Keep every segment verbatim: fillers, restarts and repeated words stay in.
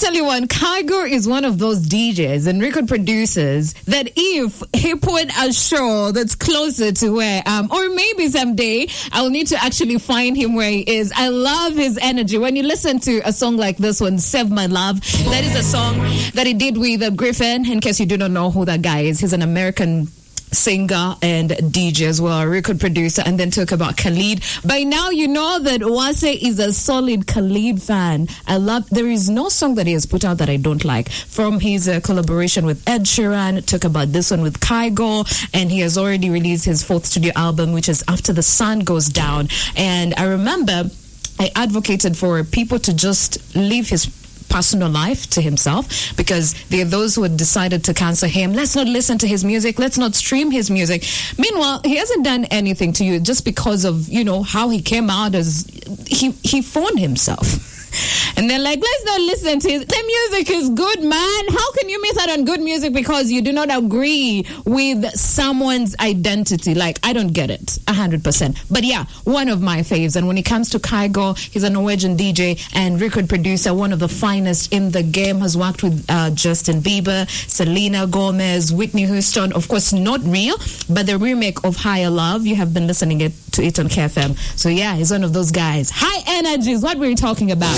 tell you one, Kygo is one of those D Js and record producers that if he put a show that's closer to where um or maybe someday I'll need to actually find him where he is. I love his energy. When you listen to a song like this one, Save My Love, that is a song that he did with uh, Griffin. In case you do not know who that guy is, he's an American singer and D J as well, record producer. And then talk about Khalid. By now you know that Wase is a solid Khalid fan. I love, there is no song that he has put out that I don't like. From his uh, collaboration with Ed Sheeran, talk about this one with Kygo, and he has already released his fourth studio album, which is After the Sun Goes Down. And I remember I advocated for people to just leave his personal life to himself, because there are those who had decided to cancel him. Let's not listen to his music. Let's not stream his music. Meanwhile, he hasn't done anything to you just because of, you know, how he came out as he he phoned himself. And they're like, let's not listen to his... The music is good, man. How can you miss out on good music because you do not agree with someone's identity? Like, I don't get it, one hundred percent. But yeah, one of my faves. And when it comes to Kygo, he's a Norwegian D J and record producer, one of the finest in the game. Has worked with uh, Justin Bieber, Selena Gomez, Whitney Houston. Of course, not real, but the remake of Higher Love. You have been listening it, to it on K F M. So yeah, he's one of those guys. High energy is what we're talking about.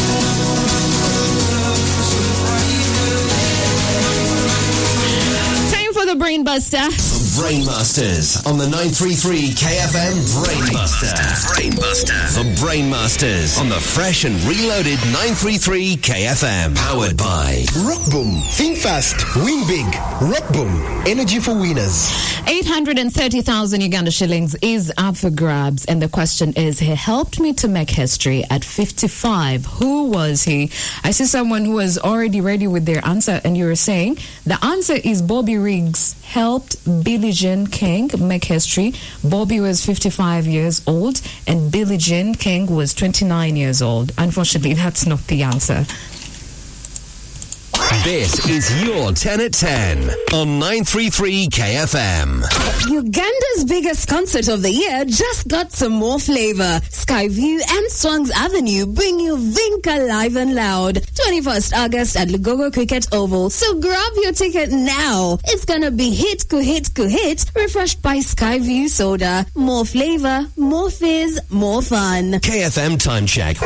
Time for the Brain Buster. The Brain Masters on the nine three three K F M Brain Buster. Brain Buster. The Brain Masters on the fresh and reloaded nine three three K F M. Powered by Rock Boom. Think fast, win big. Rock Boom. Energy for winners. eight hundred thirty thousand Uganda shillings is up for grabs, and the question is, he helped me to make history at fifty-five. Who was he? I see someone who was already ready with their answer, and you were saying the answer is Bobby Riggs helped Billie Jean King make history. Bobby was fifty-five years old, and Billie Jean King was twenty-nine years old. Unfortunately, that's not the answer. This is your ten at ten on nine three three K F M. Uganda's biggest concert of the year just got some more flavor. Skyview and Swans Avenue bring you Vinca live and loud. twenty-first August at Lugogo Cricket Oval. So grab your ticket now. It's gonna be hit, ku hit, ku hit, refreshed by Skyview soda. More flavor, more fizz, more fun. K F M time check.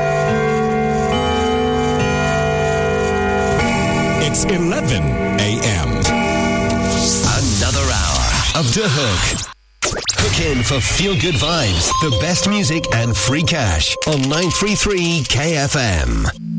It's eleven a.m. Another hour of The Hook. Hook in for feel-good vibes, the best music and free cash on nine three three K F M.